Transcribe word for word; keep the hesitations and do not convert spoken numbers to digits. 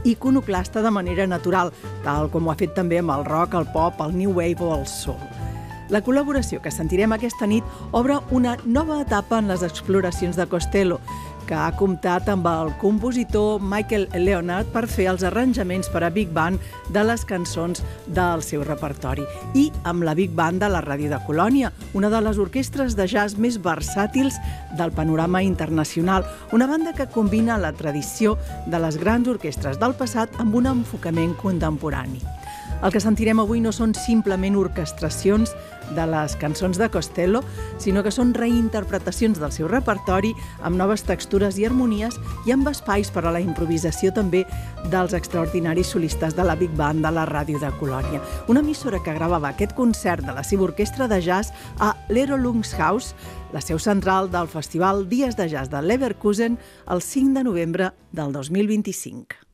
iconoclasta de manera natural, tal com ho ha fet també amb el rock, el pop, el new wave o el soul. La col·laboració que sentirem aquesta nit obre una nova etapa en les exploracions de Costello, que ha comptat amb el compositor Michael Leonard per fer els arranjaments per a Big Band de les cançons del seu repertori i amb la Big Band de la Ràdio de Colònia, una de les orquestres de jazz més versàtils del panorama internacional, una banda que combina la tradició de les grans orquestres del passat amb un enfocament contemporani. El que sentirem avui no són simplement orquestracions de les cançons de Costello, sinó que són reinterpretacions del seu repertori amb noves textures i harmonies i amb espais per a la improvisació també dels extraordinaris solistes de la Big Band de la Ràdio de Colònia. Una emissora que gravava aquest concert de la seva orquestra de jazz a l'Erolungshaus, la seu central del Festival Dies de Jazz de Leverkusen, el cinc de novembre del dos mil vint-i-cinc.